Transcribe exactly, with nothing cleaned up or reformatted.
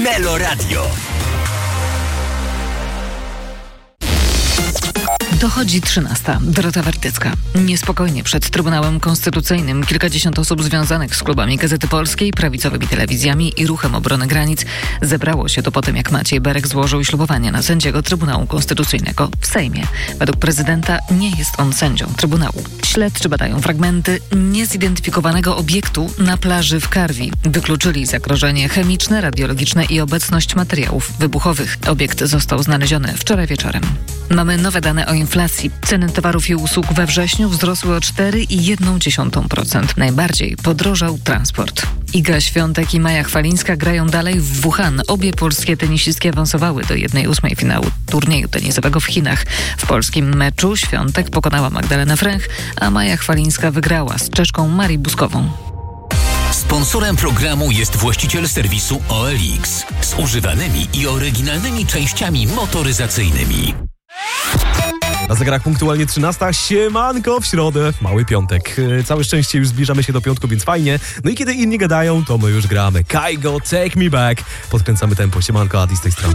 Melo Radio. Dochodzi trzynasta. Dorota Wartycka. Niespokojnie przed Trybunałem Konstytucyjnym kilkadziesiąt osób związanych z klubami Gazety Polskiej, prawicowymi telewizjami i Ruchem Obrony Granic zebrało się to po tym, jak Maciej Berek złożył ślubowanie na sędziego Trybunału Konstytucyjnego w Sejmie. Według prezydenta nie jest on sędzią Trybunału. Śledczy badają fragmenty niezidentyfikowanego obiektu na plaży w Karwi. Wykluczyli zagrożenie chemiczne, radiologiczne i obecność materiałów wybuchowych. Obiekt został znaleziony wczoraj wieczorem. Mamy nowe dane o inflacji. Ceny towarów i usług we wrześniu wzrosły o cztery przecinek jeden procent. Najbardziej podrożał transport. Iga Świątek i Maja Chwalińska grają dalej w Wuhan. Obie polskie tenisistki awansowały do jednej ósmej finału turnieju tenisowego w Chinach. W polskim meczu Świątek pokonała Magdalenę Fręch, a Maja Chwalińska wygrała z Czeszką Marią Buskową. Sponsorem programu jest właściciel serwisu O L X z używanymi i oryginalnymi częściami motoryzacyjnymi. Na zegarach punktualnie trzynasta. Siemanko w środę, mały piątek. Całe szczęście już zbliżamy się do piątku, więc fajnie. No i kiedy inni gadają, to my już gramy. Kaigo, Take Me Back. Podkręcamy tempo. Siemanko, Adi z tej strony.